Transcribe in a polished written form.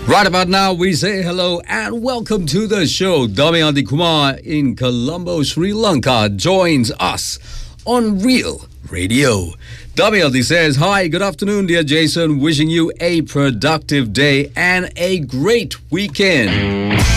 Right about now, we say hello and welcome to the show. Damayanti Kumar in Colombo, Sri Lanka joins us on Real Radio. Damayanti says, hi, good afternoon, dear Jason. Wishing you a productive day and a great weekend.